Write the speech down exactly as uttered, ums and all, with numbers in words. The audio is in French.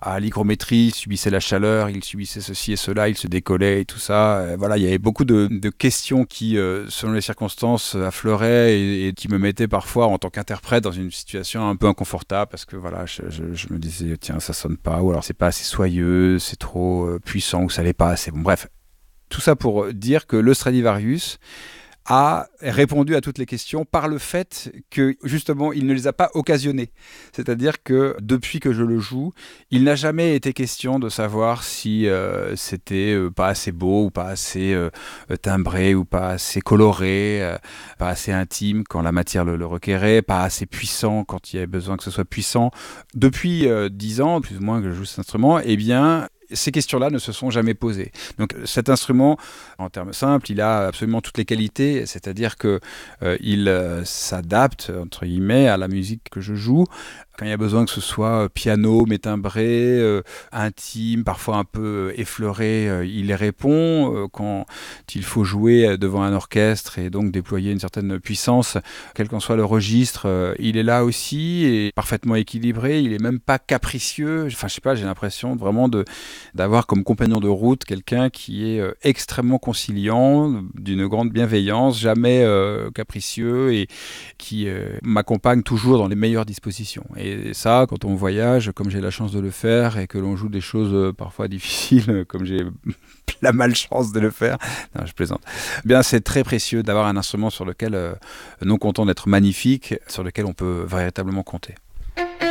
à l'hygrométrie, il subissait la chaleur, il subissait ceci et cela, il se décollait et tout ça. Euh, voilà, il y avait beaucoup de, de questions qui, euh, selon les circonstances, affleuraient et, et qui me mettaient parfois en tant qu'interprète dans une situation un peu inconfortable parce que voilà, je, je, je me disais tiens ça sonne pas ou alors c'est pas assez soyeux, c'est trop euh, puissant ou ça l'est pas assez bon. Bref, tout ça pour dire que le Stradivarius a répondu à toutes les questions par le fait que, justement, il ne les a pas occasionnées. C'est-à-dire que, depuis que je le joue, il n'a jamais été question de savoir si euh, c'était euh, pas assez beau ou pas assez euh, timbré ou pas assez coloré, euh, pas assez intime quand la matière le, le requérait, pas assez puissant quand il y avait besoin que ce soit puissant. Depuis euh, dix ans, plus ou moins que je joue cet instrument, eh bien, ces questions-là ne se sont jamais posées. Donc cet instrument, en termes simples, il a absolument toutes les qualités, c'est-à-dire qu'il euh, euh, s'adapte, entre guillemets, à la musique que je joue. Quand il y a besoin que ce soit piano, mais timbré, euh, intime, parfois un peu effleuré, euh, il y répond. Euh, quand il faut jouer devant un orchestre et donc déployer une certaine puissance, quel qu'en soit le registre, euh, il est là aussi et parfaitement équilibré. Il est même pas capricieux. Enfin, je sais pas, j'ai l'impression vraiment de, d'avoir comme compagnon de route quelqu'un qui est euh, extrêmement conciliant, d'une grande bienveillance, jamais euh, capricieux et qui euh, m'accompagne toujours dans les meilleures dispositions. Et Et ça, quand on voyage, comme j'ai la chance de le faire, et que l'on joue des choses euh, parfois difficiles, comme j'ai la malchance de le faire, non, je plaisante, eh bien c'est très précieux d'avoir un instrument sur lequel, euh, non content d'être magnifique, sur lequel on peut véritablement compter.